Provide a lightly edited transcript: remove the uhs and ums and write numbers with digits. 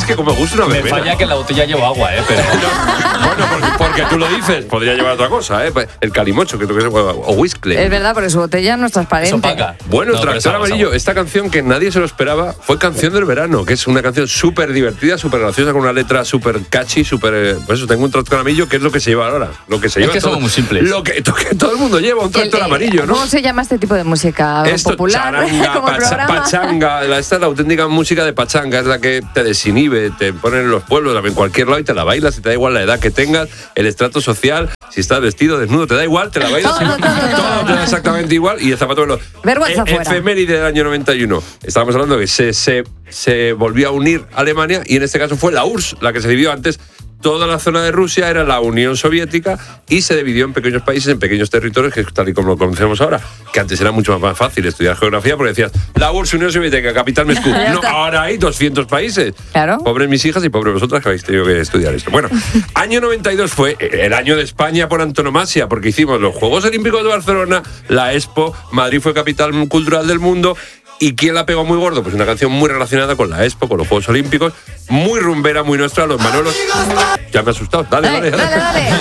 es que como me gusta una Me verbena. falla que la botella lleva agua, pero... Bueno, porque tú lo dices, podría llevar otra cosa, ¿eh? El calimocho, que es o whisky. Es verdad, porque su botella no es transparente. Es opaca. Bueno, No, pero Tractor sabor, Amarillo, sabor. esta canción que nadie se lo esperaba fue Canción del Verano, que es una canción súper divertida, súper graciosa, con una letra súper catchy, súper... Pues eso, tengo un Tractor Amarillo, que es lo que se lleva ahora. Lo que se Es lleva que todo, somos muy simples. Lo que todo el mundo lleva, un Tractor Amarillo, ¿no? ¿Cómo se llama este tipo de música? Esto, ¿Popular? charanga, como programa. pachanga. Esta es la auténtica música de pachanga, es la que te desinhibe, te ponen en los pueblos, en cualquier lado y te la bailas, y te da igual la edad que tengas, el estrato social, si estás vestido, desnudo, te da igual, te la bailas. Todo Te da exactamente igual. Y el zapato de Vergüenza fuera. efeméride del año 91. Estábamos hablando de que se volvió a unir Alemania y en este caso fue la URSS, la que se dividió antes. Toda la zona de Rusia era la Unión Soviética y se dividió en pequeños países, en pequeños territorios, que es tal y como lo conocemos ahora. Que antes era mucho más fácil estudiar geografía porque decías, la URSS, Unión Soviética, capital Moscú. No, ahora hay 200 países. Claro. Pobres mis hijas y pobres vosotras que habéis tenido que estudiar esto. Bueno, año 92 fue el año de España por antonomasia, porque hicimos los Juegos Olímpicos de Barcelona, la Expo, Madrid fue capital cultural del mundo. ¿Y quién la pegó muy gordo? Pues una canción muy relacionada con la Expo, con los Juegos Olímpicos, muy rumbera, muy nuestra, los Manolos. Ya me he asustado. Dale. Dale.